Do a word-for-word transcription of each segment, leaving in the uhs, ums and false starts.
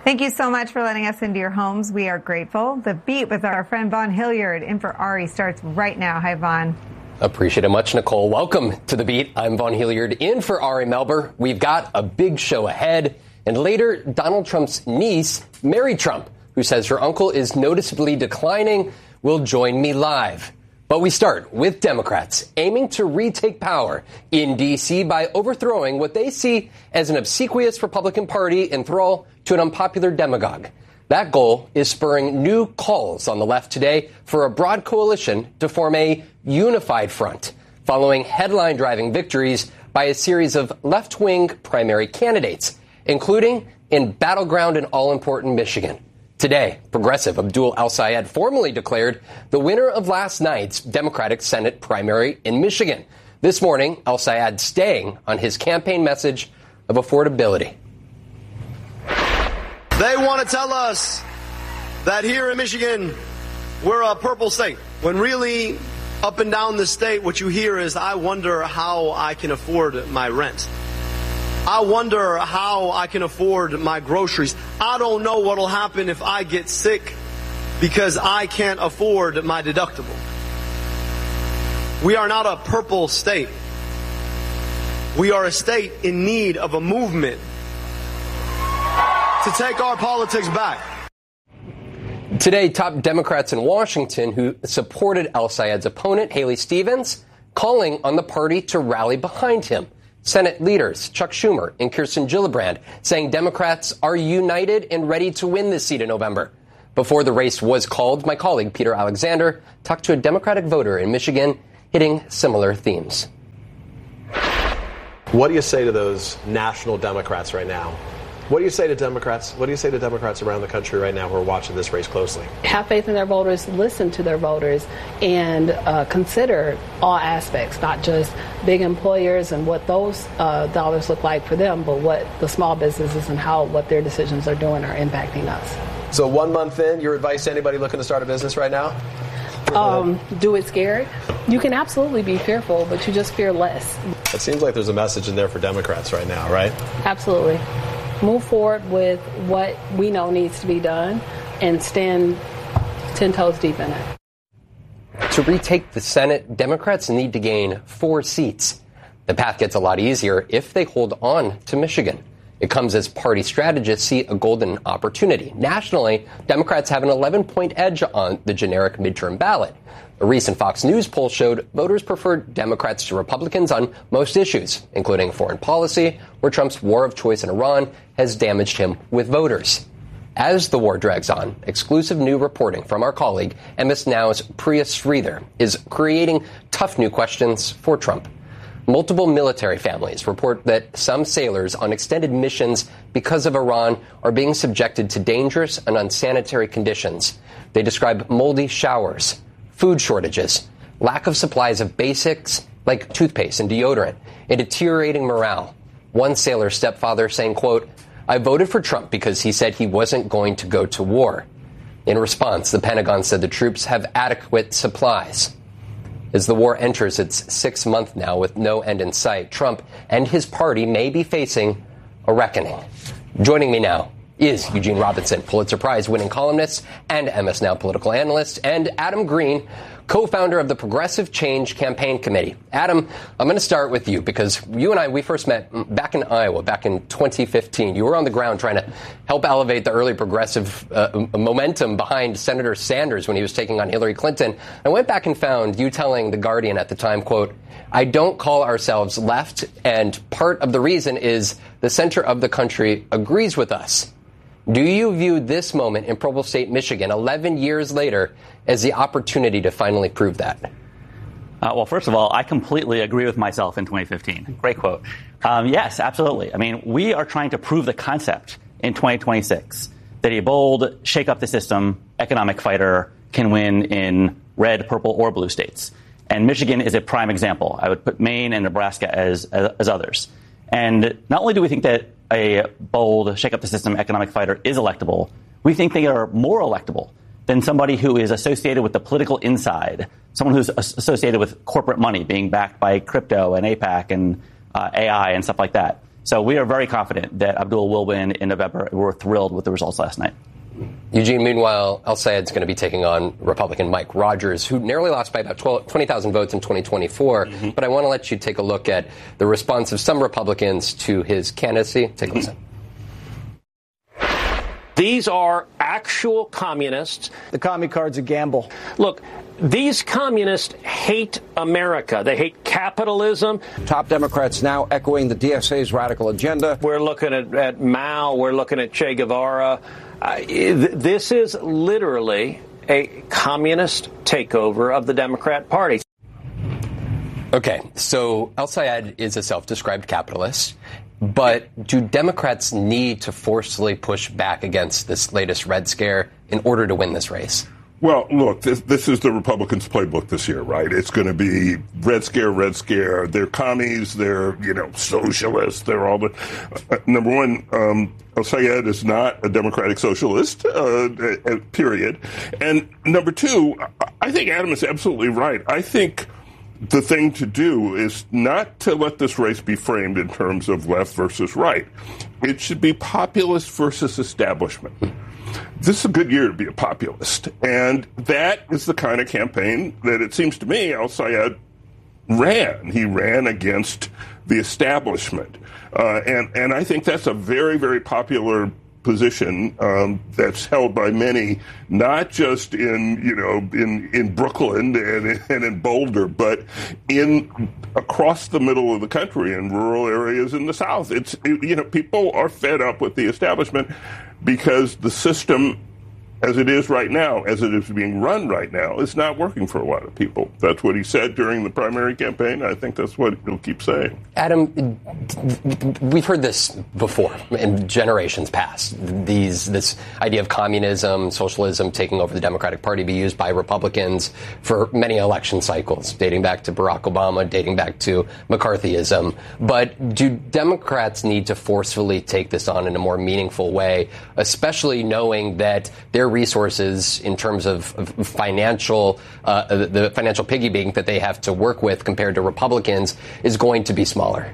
Thank you so much for letting us into your homes. We are grateful. The Beat with our friend Vaughn Hilliard in for Ari starts right now. Hi, Vaughn. Appreciate it much, Nicole. Welcome to The Beat. I'm Vaughn Hilliard in for Ari Melber. We've got a big show ahead. And later, Donald Trump's niece, Mary Trump, who says her uncle is noticeably declining, will join me live. But we start with Democrats aiming to retake power in D C by overthrowing what they see as an obsequious Republican Party in thrall to an unpopular demagogue. That goal is spurring new calls on the left today for a broad coalition to form a unified front, following headline-driving victories by a series of left-wing primary candidates, including in battleground and all-important Michigan. Today, progressive Abdul El-Sayed formally declared the winner of last night's Democratic Senate primary in Michigan. This morning, El-Sayed staying on his campaign message of affordability. They want to tell us that here in Michigan, we're a purple state, when really up and down the state, what you hear is, I wonder how I can afford my rent. I wonder how I can afford my groceries. I don't know what will happen if I get sick because I can't afford my deductible. We are not a purple state. We are a state in need of a movement to take our politics back. Today, top Democrats in Washington who supported El-Sayed's opponent, Haley Stevens, calling on the party to rally behind him. Senate leaders Chuck Schumer and Kirsten Gillibrand saying Democrats are united and ready to win this seat in November. Before the race was called, my colleague Peter Alexander talked to a Democratic voter in Michigan hitting similar themes. What do you say to those national Democrats right now? What do you say to Democrats? What do you say to Democrats around the country right now who are watching this race closely? Have faith in their voters, listen to their voters, and uh, consider all aspects, not just big employers and what those uh, dollars look like for them, but what the small businesses and how what their decisions are doing are impacting us. So one month in, your advice to anybody looking to start a business right now? Um, do it scared. You can absolutely be fearful, but you just fear less. It seems like there's a message in there for Democrats right now, right? Absolutely. Move forward with what we know needs to be done and stand ten toes deep in it. To retake the Senate, Democrats need to gain four seats. The path gets a lot easier if they hold on to Michigan. It comes as party strategists see a golden opportunity. Nationally, Democrats have an eleven-point edge on the generic midterm ballot. A recent Fox News poll showed voters preferred Democrats to Republicans on most issues, including foreign policy, where Trump's war of choice in Iran has damaged him with voters. As the war drags on, exclusive new reporting from our colleague, M S Now's Priya Sridhar, is creating tough new questions for Trump. Multiple military families report that some sailors on extended missions because of Iran are being subjected to dangerous and unsanitary conditions. They describe moldy showers, food shortages, lack of supplies of basics like toothpaste and deodorant, and deteriorating morale. One sailor's stepfather saying, quote, "I voted for Trump because he said he wasn't going to go to war." In response, the Pentagon said the troops have adequate supplies. As the war enters its sixth month now with no end in sight, Trump and his party may be facing a reckoning. Joining me now is Eugene Robinson, Pulitzer Prize-winning columnist and M S Now political analyst, and Adam Green, co-founder of the Progressive Change Campaign Committee. Adam, I'm going to start with you because you and I, we first met back in Iowa, back in twenty fifteen. You were on the ground trying to help elevate the early progressive uh, momentum behind Senator Sanders when he was taking on Hillary Clinton. I went back and found you telling The Guardian at the time, quote, "I don't call ourselves left, and part of the reason is the center of the country agrees with us." Do you view this moment in Provo State, Michigan, eleven years later, as the opportunity to finally prove that? Uh, well, first of all, I completely agree with myself in twenty fifteen. Great quote. Um, yes, absolutely. I mean, we are trying to prove the concept in twenty twenty-six that a bold, shake up the system, economic fighter can win in red, purple, or blue states. And Michigan is a prime example. I would put Maine and Nebraska as, as, as others. And not only do we think that a bold, shake-up-the-system economic fighter is electable, we think they are more electable than somebody who is associated with the political inside, someone who's associated with corporate money being backed by crypto and AIPAC and uh, A I and stuff like that. So we are very confident that Abdul will win in November. We're thrilled with the results last night. Eugene, meanwhile, El-Sayed's going to be taking on Republican Mike Rogers, who narrowly lost by about twenty thousand votes in twenty twenty-four. Mm-hmm. But I want to let you take a look at the response of some Republicans to his candidacy. Take a listen. These are actual communists. The commie card's a gamble. Look, these communists hate America. They hate capitalism. Top Democrats now echoing the D S A's radical agenda. We're looking at, at Mao. We're looking at Che Guevara. Uh, this is literally a communist takeover of the Democrat Party. Okay, so El-Sayed is a self-described capitalist. But do Democrats need to forcefully push back against this latest Red Scare in order to win this race? Well, look, this, this is the Republicans' playbook this year, right? It's going to be Red Scare, Red Scare. They're commies. They're, you know, socialists. They're all the uh, number one. Um, El-Sayed is not a democratic socialist, uh, uh, period. And number two, I think Adam is absolutely right. I think the thing to do is not to let this race be framed in terms of left versus right. It should be populist versus establishment. This is a good year to be a populist. And that is the kind of campaign that it seems to me El-Sayed ran. He ran against the establishment. Uh, and, and I think that's a very, very popular position um, that's held by many, not just in, you know, in, in Brooklyn and, and in Boulder, but in across the middle of the country, in rural areas in the South. It's, it, you know, people are fed up with the establishment because the system, as it is right now, as it is being run right now, is not working for a lot of people. That's what he said during the primary campaign. I think that's what he'll keep saying. Adam, we've heard this before in generations past. These, this idea of communism, socialism taking over the Democratic Party be used by Republicans for many election cycles, dating back to Barack Obama, dating back to McCarthyism. But do Democrats need to forcefully take this on in a more meaningful way, especially knowing that their resources in terms of, of financial, uh, the, the financial piggy bank that they have to work with compared to Republicans is going to be smaller?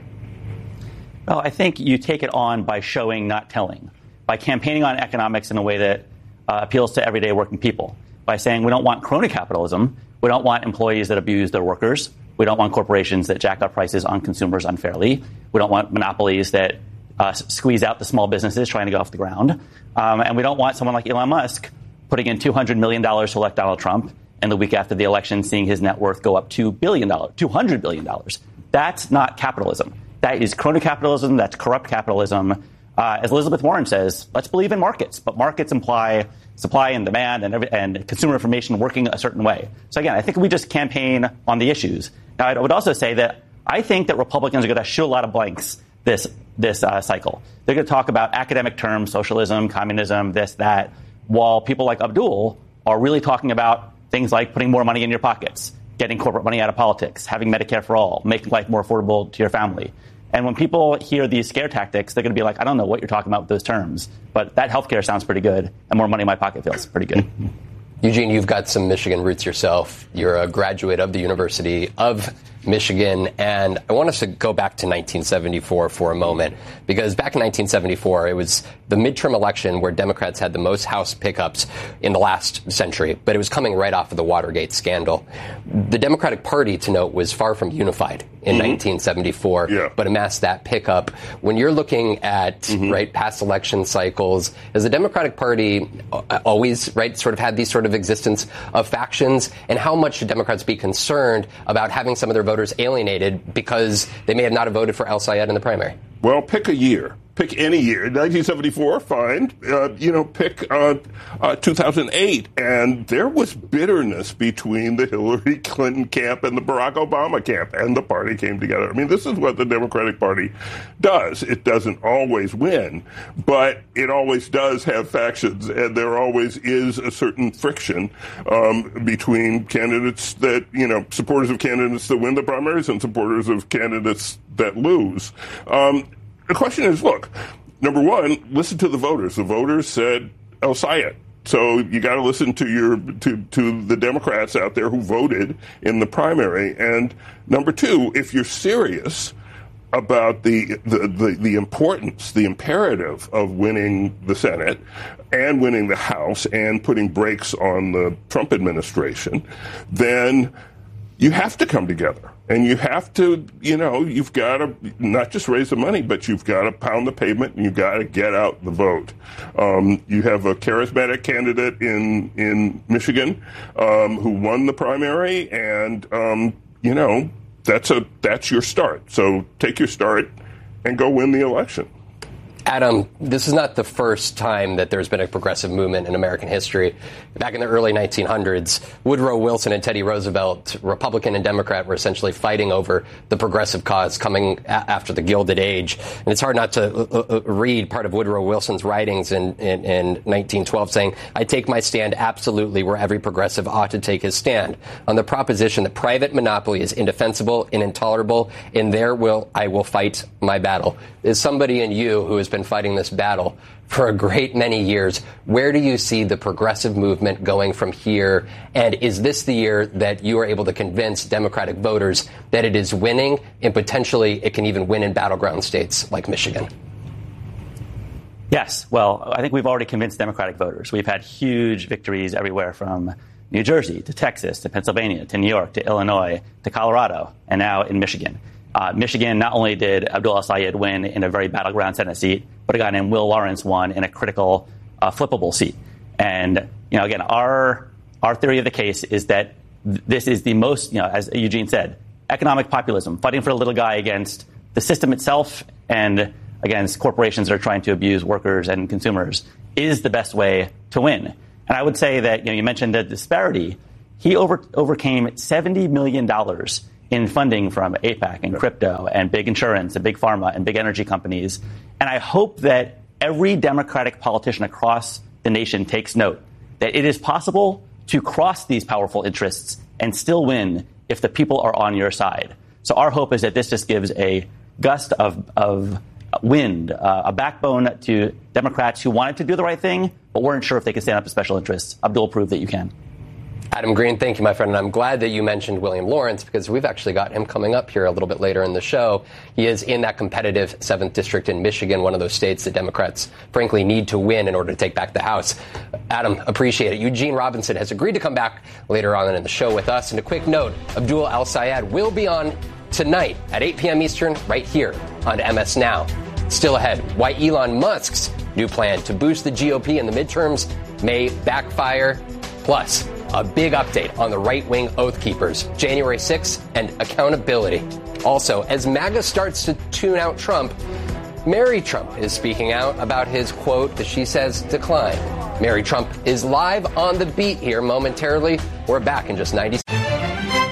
Well, I think you take it on by showing, not telling, by campaigning on economics in a way that uh, appeals to everyday working people, by saying we don't want crony capitalism, we don't want employees that abuse their workers, we don't want corporations that jack up prices on consumers unfairly, we don't want monopolies that uh, squeeze out the small businesses trying to get off the ground. Um, and we don't want someone like Elon Musk putting in two hundred million dollars to elect Donald Trump and the week after the election seeing his net worth go up two billion dollars, two hundred billion dollars. That's not capitalism. That is crony capitalism. That's corrupt capitalism. Uh, as Elizabeth Warren says, let's believe in markets. But markets imply supply and demand and, every, and consumer information working a certain way. So, again, I think we just campaign on the issues. Now, I would also say that I think that Republicans are going to shoot a lot of blanks this this uh, cycle. They're going to talk about academic terms, socialism, communism, this, that, while people like Abdul are really talking about things like putting more money in your pockets, getting corporate money out of politics, having Medicare for all, making life more affordable to your family. And when people hear these scare tactics, they're going to be like, I don't know what you're talking about with those terms, but that healthcare sounds pretty good, and more money in my pocket feels pretty good. Eugene, you've got some Michigan roots yourself. You're a graduate of the University of Michigan, and I want us to go back to nineteen seventy-four for a moment, because back in nineteen seventy-four, it was the midterm election where Democrats had the most House pickups in the last century, but it was coming right off of the Watergate scandal. The Democratic Party, to note, was far from unified in mm-hmm. nineteen seventy-four, yeah. but amassed that pickup. When you're looking at mm-hmm. right past election cycles, has the Democratic Party always right sort of had these sort of existence of factions, and how much should Democrats be concerned about having some of their voters alienated because they may have not have voted for El-Sayed in the primary? Well, pick a year. Pick any year. nineteen seventy-four, fine. Uh, you know, pick uh, uh, two thousand eight. And there was bitterness between the Hillary Clinton camp and the Barack Obama camp, and the party came together. I mean, this is what the Democratic Party does. It doesn't always win, but it always does have factions, and there always is a certain friction um, between candidates that, you know, supporters of candidates that win the primaries and supporters of candidates that lose. Um, The question is, look, number one, listen to the voters. The voters said El-Sayed. So you got to listen to your to, to the Democrats out there who voted in the primary. And number two, if you're serious about the, the, the, the importance, the imperative of winning the Senate and winning the House and putting brakes on the Trump administration, then you have to come together. And you have to, you know, you've got to not just raise the money, but you've got to pound the pavement and you've got to get out the vote. Um, you have a charismatic candidate in, in Michigan um, who won the primary, and, um, you know, that's a that's your start. So take your start and go win the election. Adam, this is not the first time that there's been a progressive movement in American history. Back in the early nineteen hundreds, Woodrow Wilson and Teddy Roosevelt, Republican and Democrat, were essentially fighting over the progressive cause coming a- after the Gilded Age. And it's hard not to uh, read part of Woodrow Wilson's writings in, in, in nineteen twelve saying, "I take my stand absolutely where every progressive ought to take his stand, on the proposition that private monopoly is indefensible and intolerable, and there will I will fight my battle." Is somebody in you who has been fighting this battle for a great many years, where do you see the progressive movement going from here? And is this the year that you are able to convince Democratic voters that it is winning, and potentially it can even win in battleground states like Michigan? Yes. Well, I think we've already convinced Democratic voters. We've had huge victories everywhere from New Jersey to Texas to Pennsylvania to New York to Illinois to Colorado and now in Michigan. Uh, Michigan, not only did Abdul El-Sayed win in a very battleground Senate seat, but a guy named Will Lawrence won in a critical, uh, flippable seat. And, you know, again, our our theory of the case is that th- this is the most, you know, as Eugene said, economic populism, fighting for the little guy against the system itself and against corporations that are trying to abuse workers and consumers, is the best way to win. And I would say that, you know, you mentioned the disparity. He over, overcame seventy million dollars in funding from AIPAC and crypto and big insurance and big pharma and big energy companies. And I hope that every Democratic politician across the nation takes note that it is possible to cross these powerful interests and still win if the people are on your side. So our hope is that this just gives a gust of, of wind, uh, a backbone to Democrats who wanted to do the right thing, but weren't sure if they could stand up to special interests. Abdul proved that you can. Adam Green, thank you, my friend. And I'm glad that you mentioned William Lawrence, because we've actually got him coming up here a little bit later in the show. He is in that competitive seventh district in Michigan, one of those states that Democrats, frankly, need to win in order to take back the House. Adam, appreciate it. Eugene Robinson has agreed to come back later on in the show with us. And a quick note, Abdul El-Sayed will be on tonight at eight p.m. Eastern right here on M S Now. Still ahead, why Elon Musk's new plan to boost the G O P in the midterms may backfire. Plus, a big update on the right-wing Oath Keepers, January sixth, and accountability. Also, as MAGA starts to tune out Trump, Mary Trump is speaking out about his, quote, that she says, decline. Mary Trump is live on the beat here momentarily. We're back in just ninety seconds.